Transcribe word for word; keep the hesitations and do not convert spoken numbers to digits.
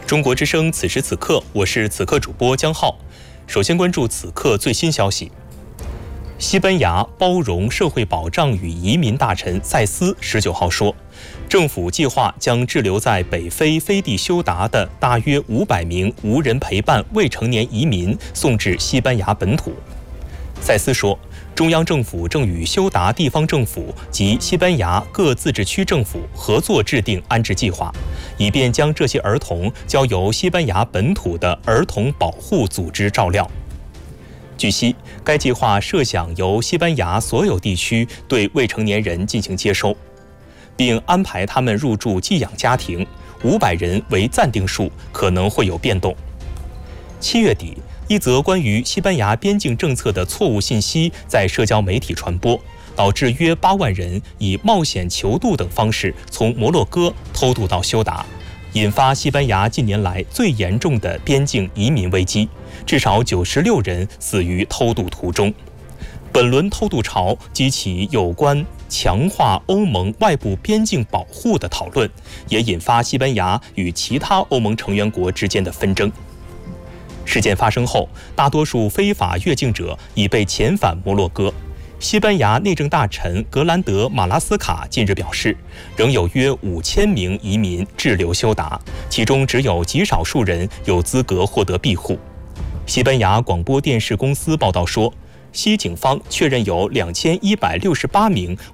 中国之声，此时此刻，我是此刻主播江浩。首先关注此刻最新消息。西班牙包容社会保障与移民大臣塞斯十九号说，政府计划将滞留在北非飞地休达的大约五百名无人陪伴未成年移民送至西班牙本土。塞斯说，中央政府正与休达地方政府及西班牙各自治区政府合作制定安置计划，以便将这些儿童交由西班牙本土的儿童保护组织照料。据悉，该计划设想由西班牙所有地区对未成年人进行接收，并安排他们入住寄养家庭，五百人为暂定数，可能会有变动。七月底，一则关于西班牙边境政策的错误信息在社交媒体传播，导致约八万人以冒险求渡等方式从摩洛哥偷渡到休达，引发西班牙近年来最严重的边境移民危机，至少九十六人死于偷渡途中。本轮偷渡潮激起有关强化欧盟外部边境保护的讨论，也引发西班牙与其他欧盟成员国之间的纷争。事件发生后，大多数非法越境者已被遣返摩洛哥。西班牙内政大臣格兰德马拉斯卡近日表示，仍有约五千名移民滞留休达，其中只有极少数人有资格获得庇护。西班牙广播电视公司报道说，西警方确认有两千一百六十八名